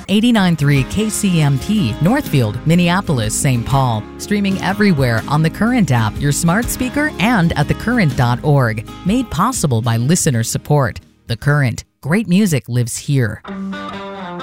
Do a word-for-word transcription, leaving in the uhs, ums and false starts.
eighty-nine point three K C M T, Northfield, Minneapolis, Saint Paul. Streaming everywhere on the Current app, your smart speaker, and at the current dot org. Made possible by listener support. The Current. Great music lives here.